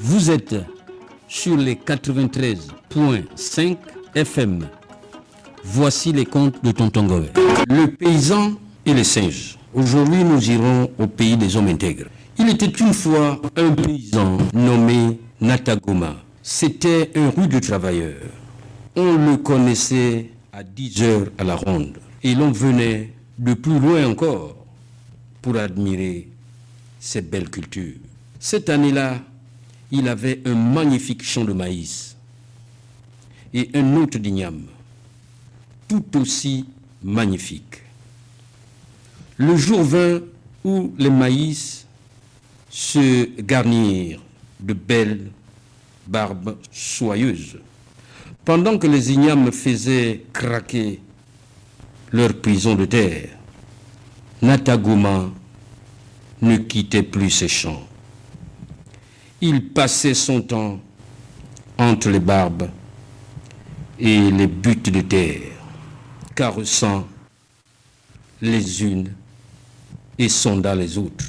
Vous êtes sur les 93.5 FM. Voici les contes de Tonton Goé. Le paysan et les singes. Aujourd'hui, nous irons au pays des hommes intègres. Il était une fois un paysan nommé Natagoma. C'était un rude travailleur. On le connaissait à 10 heures à la ronde. Et l'on venait de plus loin encore pour admirer ses belles cultures. Cette année-là, il avait un magnifique champ de maïs et un autre d'igname, tout aussi magnifique. Le jour vint où les maïs se garnirent de belles barbes soyeuses, pendant que les ignames faisaient craquer leur prison de terre. Natagoma ne quittait plus ses champs. Il passait son temps entre les barbes et les buttes de terre, caressant les unes et sondant les autres.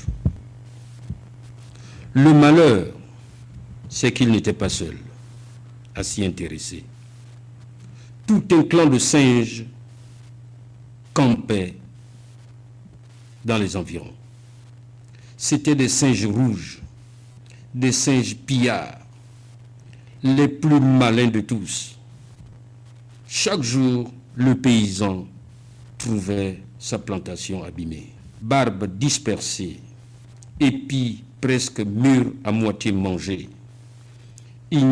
Le malheur, c'est qu'il n'était pas seul à s'y intéresser. Tout un clan de singes campait dans les environs. C'étaient des singes rouges, des singes pillards, les plus malins de tous. Chaque jour, le paysan trouvait sa plantation abîmée, barbes dispersées, épis presque mûrs à moitié mangés,